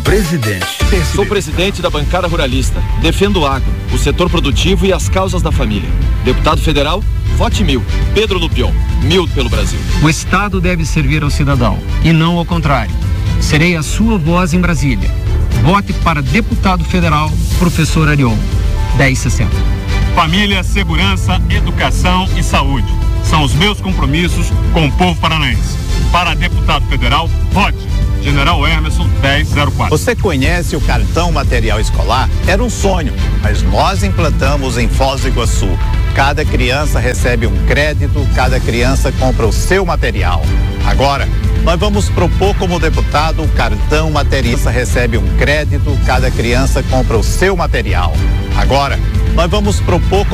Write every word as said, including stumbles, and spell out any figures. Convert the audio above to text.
presidente. Sou presidente da bancada ruralista. Defendo o agro, o setor produtivo e as causas da família. Deputado federal, vote mil. Pedro Lupion, mil pelo Brasil. O Estado deve servir ao cidadão e não ao contrário. Serei a sua voz em Brasília. Vote para deputado federal, professor Arion, dez sessenta. Família, segurança, educação e saúde são os meus compromissos com o povo paranaense. Para deputado federal, vote General Emerson dez zero quatro. Você conhece o cartão material escolar? Era um sonho, mas nós implantamos em Foz do Iguaçu. Cada criança recebe um crédito, cada criança compra o seu material. Agora, nós vamos propor como deputado o cartão material. Recebe um crédito, cada criança compra o seu material. Agora, nós vamos propor